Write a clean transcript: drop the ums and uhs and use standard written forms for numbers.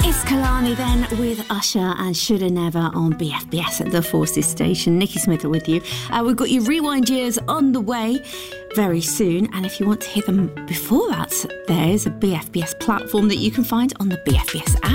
It's Kalani then with Usher and Shoulda Never on BFBS at the Forces station. Nikki Smith are with you. We've got your Rewind Years on the way very soon. And if you want to hear them before that, there's a BFBS platform that you can find on the BFBS app.